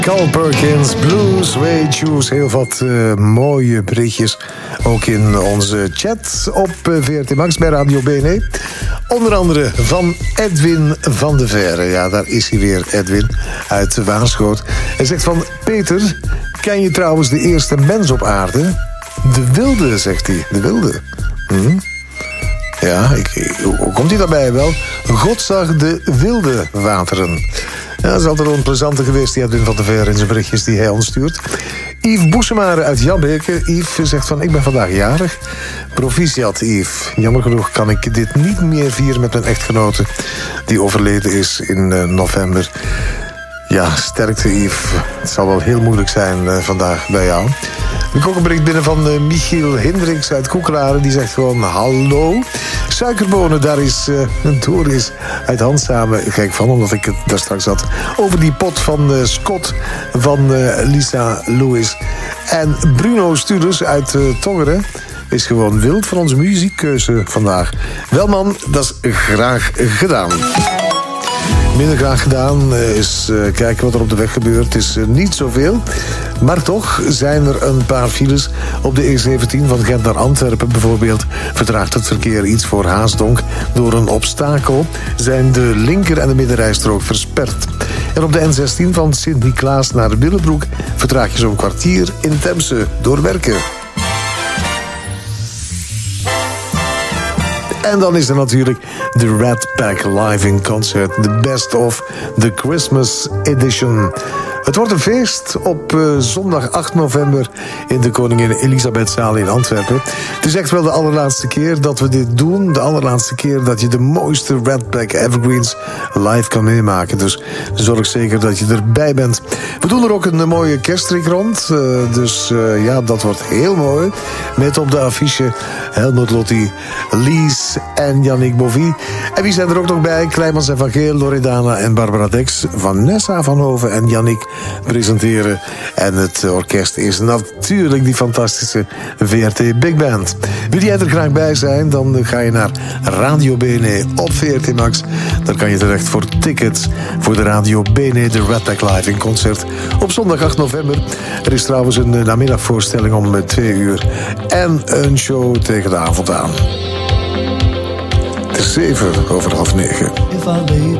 Carl Perkins, Blues, Way Choose. Heel wat mooie berichtjes. Ook in onze chat op VRT Max bij Radio BNE. Onder andere van Edwin van de Verre. Ja, daar is hij weer, Edwin, uit Waarschoot. Hij zegt van, Peter, ken je trouwens de eerste mens op aarde? De wilde, zegt hij. De wilde. Ja, hoe komt hij daarbij wel? God zag de wilde wateren. Ja, dat is altijd een plezante geweest, die Edwin van der Veer in zijn berichtjes die hij ons stuurt. Yves Boesemare uit Jabbeke. Yves zegt van, ik ben vandaag jarig. Proficiat, Yves. Jammer genoeg kan ik dit niet meer vieren met mijn echtgenote, die overleden is in november. Ja, sterkte, Yves. Het zal wel heel moeilijk zijn vandaag bij jou. Ik ook een bericht binnen van Michiel Hendricks uit Koekelaren. Die zegt gewoon, hallo. Suikerbonen, daar is Doris uit Handsamen gek van, omdat ik het daar straks had over die pot van Scott van Lisa Lewis. En Bruno Studers uit Tongeren is gewoon wild voor onze muziekkeuze vandaag. Wel man, dat is graag gedaan. Minder graag gedaan is kijken wat er op de weg gebeurt. Het is niet zoveel. Maar toch zijn er een paar files. Op de E17 van Gent naar Antwerpen bijvoorbeeld vertraagt het verkeer iets voor Haasdonk. Door een obstakel zijn de linker- en de middenrijstrook versperd. En op de N16 van Sint-Niklaas naar Willebroek vertraag je zo'n kwartier in Temse door werken. En dan is er natuurlijk de Red Pack Live in Concert. The Best of the Christmas Edition. Het wordt een feest op zondag 8 november in de Koningin Elisabethzaal in Antwerpen. Het is echt wel de allerlaatste keer dat we dit doen. De allerlaatste keer dat je de mooiste Red Pack Evergreens live kan meemaken. Dus zorg zeker dat je erbij bent. We doen er ook een mooie kerststrik rond. Dus ja, dat wordt heel mooi. Met op de affiche Helmut Lotti, Lies en Yannick Bovie. En wie zijn er ook nog bij? Kleimans en Van Geel, Loredana en Barbara Dex, Vanessa van Hoven en Yannick presenteren. En het orkest is natuurlijk die fantastische VRT Big Band. Wil jij er graag bij zijn, dan ga je naar Radio BNE op VRT Max. Daar kan je terecht voor tickets voor de Radio BNE, de Red Pack Live in Concert op zondag 8 november. Er is trouwens een namiddagvoorstelling om 2 uur en een show tegen de avond aan. Het is 7:07.